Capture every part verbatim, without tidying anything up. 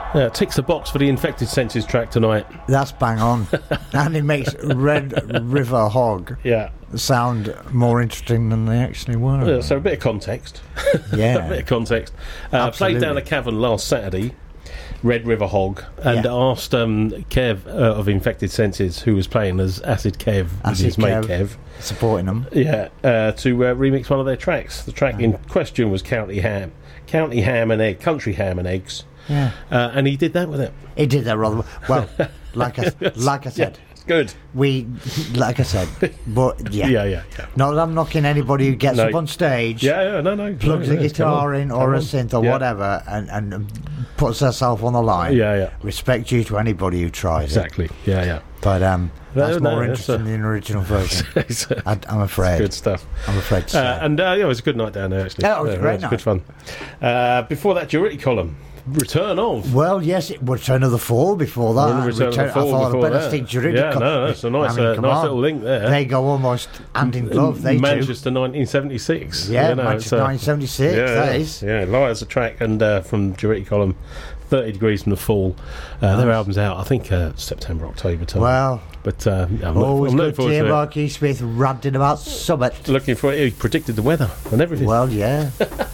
Yeah, it ticks the box for the Infected Senses track tonight. That's bang on. And it makes Red River Hog Yeah. sound more interesting than they actually were. Yeah, so a bit of context. Yeah. a bit of context. Uh, played down a cavern last Saturday, Red River Hog, and Yeah. asked um, Kev uh, of Infected Senses, who was playing as Acid Kev, with Acid his mate Kev. Kev, Supporting them. yeah, uh, to uh, remix one of their tracks. The track in question was County Ham, County Ham and Egg, Country Ham and Eggs, Yeah. uh, and he did that with it. He did that rather well. Like I, like I said, Yeah, good. we, like I said, but yeah. Yeah, yeah, yeah. Not that I'm knocking anybody who gets No. up on stage, Yeah, yeah, no, no. plugs no, a no, guitar come on, in come or a on. synth or Yeah. whatever and, and puts herself on the line. Yeah, yeah. Respect due to anybody who tries Exactly. Yeah, yeah. it. But um, No, that's no, more that's interesting a- than the original version. It's, uh, I, I'm afraid. good stuff. I'm afraid to say. Uh, and uh, yeah, it was a good night down there, actually. Yeah, it was a great it night. good fun. Uh, before that, Duality column, return of. Well, yes, it Return of the Fall before that. Well, Return of the Return- Fall I thought before I'd better that. stick Juridic. Yeah, no, that's a nice, I mean, uh, come nice on. little link there. They go almost hand in glove. They do. Manchester nineteen seventy-six. Yeah, you know, Manchester it's, uh, nineteen seventy-six. Yeah, that yeah, is. yeah. Light as a track, and uh, from Duality column, thirty degrees from the Fall. Uh, Their Nice. album's out, I think, uh, September, October time. Well, but uh, I'm, look, always I'm looking good forward to hear to it. Mark E. Smith ranting about Summit. Looking for it. He predicted the weather and everything. Well, yeah.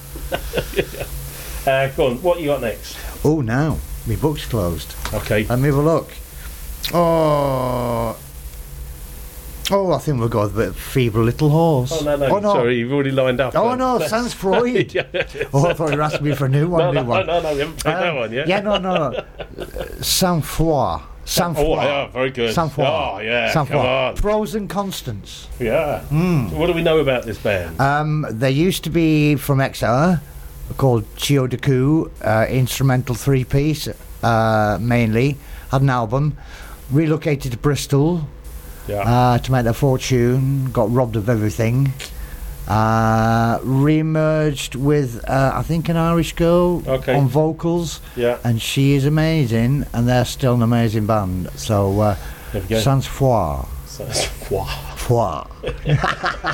uh, go on. What you got next? Oh, now my book's closed. Okay. Let me have a look. Oh, oh, I think we'll go with a bit of Feeble Little Horse. Oh, no, no. Oh, no. Sorry, you've already lined up. Oh then. no, Sans Freud. Yeah. Oh, I thought you were asking me for a new one. No, new no, one. no, no, we haven't played that Um, one yet. Yeah, no, no, no. Sang Froid. Sang Oh, Froid. yeah, very good. Sang Froid. Oh, yeah, Sang come Froid. on. Pros and Constants. Yeah. So what do we know about this band? Um, they used to be from Exeter, called Chio de Coup, uh, instrumental three-piece, uh, mainly. Had an album. Relocated to Bristol yeah. uh, to make their fortune. Got robbed of everything. Uh, re-merged with, uh, I think, an Irish girl Okay. on vocals. yeah. And she is amazing, and they're still an amazing band. So, uh, There we go. Sans Froid. So- Wow. Froid.